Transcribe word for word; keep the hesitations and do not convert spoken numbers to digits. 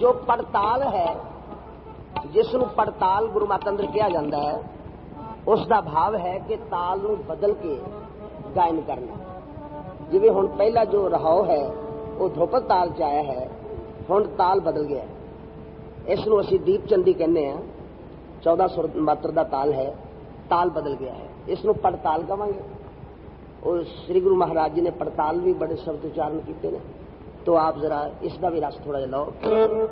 ਜੋ ਪੜਤਾਲ ਹੈ, ਜਿਸ ਨੂੰ ਪੜਤਾਲ ਗੁਰੂ ਮਾਤਾ ਅੰਦਰ ਕਿਹਾ ਜਾਂਦਾ ਹੈ, ਉਸ ਦਾ ਭਾਵ ਹੈ ਕਿ ਤਾਲ ਨੂੰ ਬਦਲ ਕੇ ਗਾਇਨ ਕਰਨਾ। ਜਿਵੇਂ ਹੁਣ ਪਹਿਲਾ ਜੋ ਰਹਾਉ ਹੈ ਉਹ ਧਰੁਪਦ ਤਾਲ ਚ ਆਇਆ ਹੈ, ਹੁਣ ਤਾਲ ਬਦਲ ਗਿਆ। ਇਸ ਨੂੰ ਅਸੀਂ ਦੀਪ ਚੰਦੀ ਕਹਿੰਦੇ ਹਾਂ। ਚੌਦਾਂ ਸੁਰ ਮਾਤਰ ਦਾ ਤਾਲ ਹੈ, ਤਾਲ ਬਦਲ ਗਿਆ ਹੈ, ਇਸ ਨੂੰ ਪੜਤਾਲ ਕਵਾਂਗੇ। और श्री गुरु महाराज जी ने पड़ताल भी बड़े शब्द उच्चारण किए ने, तो आप जरा इसका भी रस थोड़ा जिहा लो।